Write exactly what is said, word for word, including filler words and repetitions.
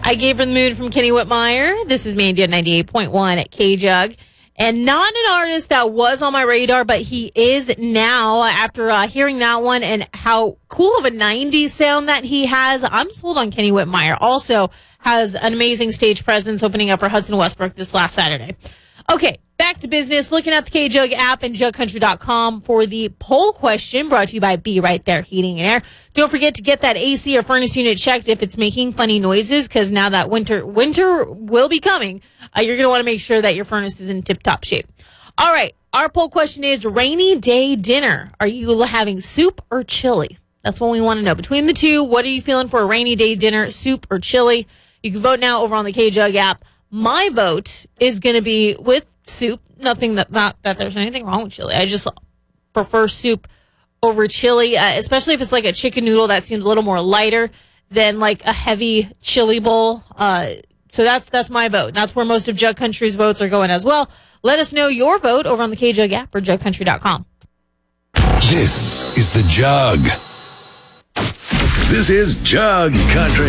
I Gave Her the Moon from Kenny Whitmire. This is Mandy at ninety-eight point one at K-Jug. And not an artist that was on my radar, but he is now after uh, hearing that one and how cool of a nineties sound that he has. I'm sold on Kenny Whitmire. Also has an amazing stage presence opening up for Hudson Westbrook this last Saturday. Okay, back to business. Looking at the K-Jug app and jug country dot com for the poll question brought to you by Be Right There Heating and Air. Don't forget to get that A C or furnace unit checked if it's making funny noises, because now that winter winter will be coming, uh, you're going to want to make sure that your furnace is in tip-top shape. All right, our poll question is rainy day dinner. Are you having soup or chili? That's what we want to know. Between the two, what are you feeling for a rainy day dinner, soup or chili? You can vote now over on the K-Jug app. My vote is going to be with soup. Nothing that, not that there's anything wrong with chili. I just prefer soup over chili, uh, especially if it's like a chicken noodle that seems a little more lighter than like a heavy chili bowl. Uh, so that's that's my vote. That's where most of Jug Country's votes are going as well. Let us know your vote over on the K-Jug app or jug country dot com. This is the Jug. This is Jug Country.